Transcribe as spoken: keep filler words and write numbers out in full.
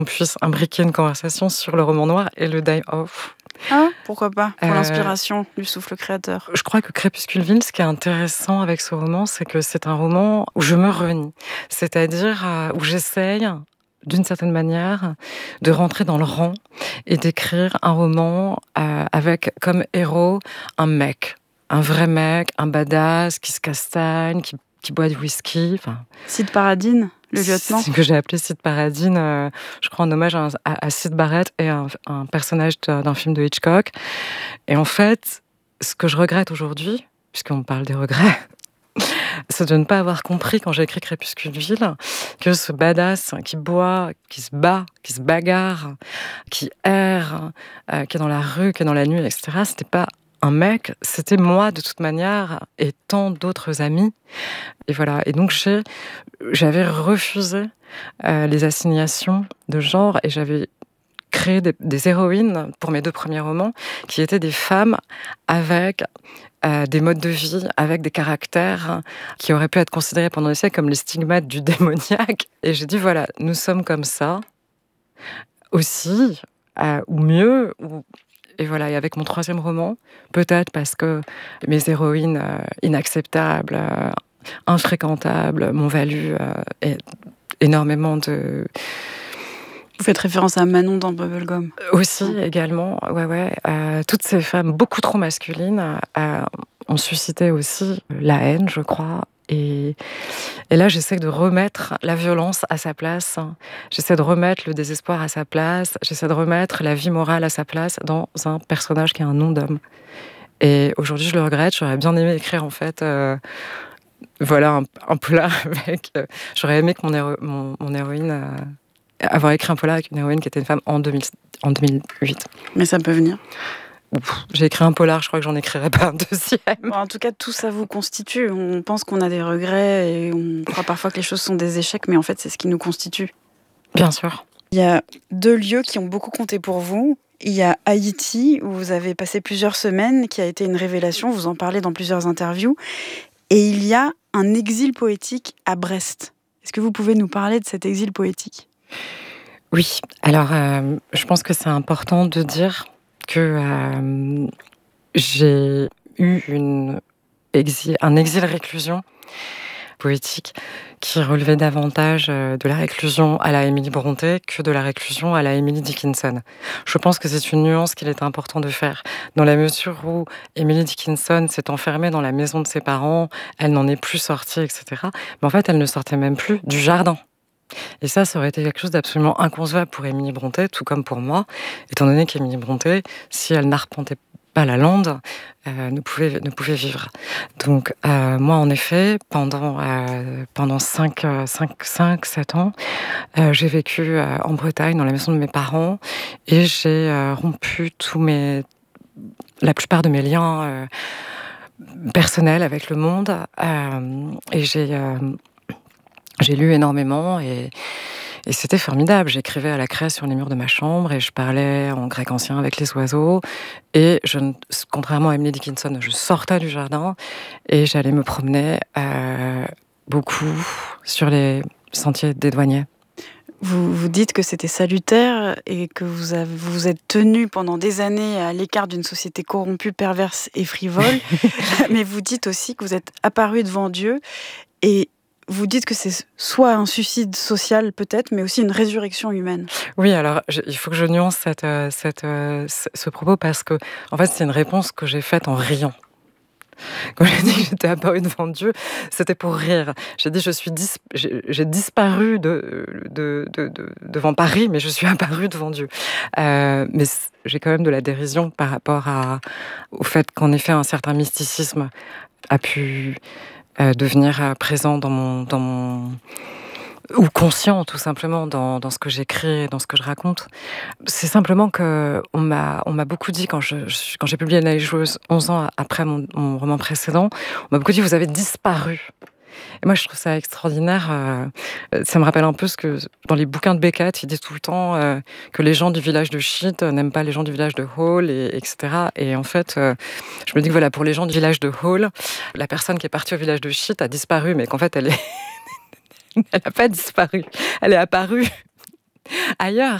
on puisse imbriquer une conversation sur le roman noir et le die-off. Ah, pourquoi pas, pour Euh, l'inspiration du souffle créateur. Je crois que Crépusculeville, ce qui est intéressant avec ce roman, c'est que c'est un roman où je me renie. C'est-à-dire euh, où j'essaye, d'une certaine manière, de rentrer dans le rang et d'écrire un roman euh, avec comme héros un mec. Un vrai mec, un badass, qui se castagne, qui, qui boit du whisky. Enfin, Sid Paradine, le lieutenant. C'est que j'ai appelé Sid Paradine, euh, je crois en hommage à, à, à Sid Barrett et un, un personnage d'un film de Hitchcock. Et en fait, ce que je regrette aujourd'hui, puisqu'on parle des regrets, c'est de ne pas avoir compris quand j'ai écrit Crépusculeville que ce badass qui boit, qui se bat, qui se bagarre, qui erre, euh, qui est dans la rue, qui est dans la nuit, et cetera, c'était pas un mec, c'était moi de toute manière et tant d'autres amis. Et voilà. Et donc j'ai, j'avais refusé euh, les assignations de genre et j'avais créé des, des héroïnes pour mes deux premiers romans qui étaient des femmes avec euh, des modes de vie, avec des caractères qui auraient pu être considérés pendant des siècles comme les stigmates du démoniaque. Et j'ai dit voilà, nous sommes comme ça aussi, euh, ou mieux, ou Et voilà, et avec mon troisième roman, peut-être parce que mes héroïnes euh, inacceptables, euh, infréquentables, m'ont valu euh, énormément de... Vous faites référence à Manon dans Bubblegum. Aussi, mmh. également, ouais, ouais. Euh, toutes ces femmes beaucoup trop masculines euh, ont suscité aussi la haine, je crois. Et, et là, j'essaie de remettre la violence à sa place. J'essaie de remettre le désespoir à sa place. J'essaie de remettre la vie morale à sa place dans un personnage qui a un nom d'homme. Et aujourd'hui, je le regrette. J'aurais bien aimé écrire, en fait, euh, voilà, un, un polar avec... Euh, j'aurais aimé que mon, héro, mon, mon héroïne... Euh, avoir écrit un polar avec une héroïne qui était une femme en, deux mille, en deux mille huit. Mais ça peut venir. Ouf, j'ai écrit un polar, je crois que j'en écrirai pas un deuxième. Bon, en tout cas, tout ça vous constitue. On pense qu'on a des regrets et on croit parfois que les choses sont des échecs, mais en fait, c'est ce qui nous constitue. Bien sûr. Il y a deux lieux qui ont beaucoup compté pour vous. Il y a Haïti, où vous avez passé plusieurs semaines, qui a été une révélation, vous en parlez dans plusieurs interviews. Et il y a un exil poétique à Brest. Est-ce que vous pouvez nous parler de cet exil poétique ? Oui, alors euh, je pense que c'est important de dire que euh, j'ai eu une exil, un exil-réclusion poétique qui relevait davantage de la réclusion à la Émilie Brontë que de la réclusion à la Emily Dickinson. Je pense que c'est une nuance qu'il est important de faire, dans la mesure où Emily Dickinson s'est enfermée dans la maison de ses parents, elle n'en est plus sortie, et cetera. Mais en fait, elle ne sortait même plus du jardin. Et ça, ça aurait été quelque chose d'absolument inconcevable pour Émilie Brontë, tout comme pour moi, étant donné qu'Émilie Brontë, si elle n'arpentait pas la lande, euh, ne, pouvait, ne pouvait vivre. Donc, euh, moi, en effet, pendant, euh, pendant cinq, sept ans, euh, j'ai vécu euh, en Bretagne, dans la maison de mes parents, et j'ai euh, rompu tous mes, la plupart de mes liens euh, personnels avec le monde, euh, et j'ai... Euh, J'ai lu énormément et, et c'était formidable. J'écrivais à la craie sur les murs de ma chambre et je parlais en grec ancien avec les oiseaux. Et je, contrairement à Emily Dickinson, je sortais du jardin et j'allais me promener euh, beaucoup sur les sentiers des douaniers. Vous, vous dites que c'était salutaire et que vous avez, vous êtes tenu pendant des années à l'écart d'une société corrompue, perverse et frivole. Mais vous dites aussi que vous êtes apparu devant Dieu et vous dites que c'est soit un suicide social peut-être, mais aussi une résurrection humaine. Oui, alors je, il faut que je nuance cette, cette, ce propos parce que en fait, c'est une réponse que j'ai faite en riant. Quand j'ai dit que j'étais apparue devant Dieu, c'était pour rire. J'ai dit je suis dis, j'ai, j'ai disparu de, de, de, de, devant Paris, mais je suis apparue devant Dieu. Euh, mais j'ai quand même de la dérision par rapport à, au fait qu'en effet un certain mysticisme a pu euh, devenir présent dans mon, dans mon ou conscient tout simplement dans, dans ce que j'écris, dans ce que je raconte. C'est simplement que on m'a, on m'a beaucoup dit quand, je, je, quand j'ai publié La Joueuse onze ans après mon, mon roman précédent, on m'a beaucoup dit vous avez disparu. Et moi je trouve ça extraordinaire. Euh, ça me rappelle un peu ce que dans les bouquins de Beckett, il dit tout le temps euh, que les gens du village de Shit n'aiment pas les gens du village de Hall, et, etc. Et en fait, euh, je me dis que voilà, pour les gens du village de Hall, la personne qui est partie au village de Shit a disparu, mais qu'en fait elle est elle n'a pas disparu. Elle est apparue Ailleurs.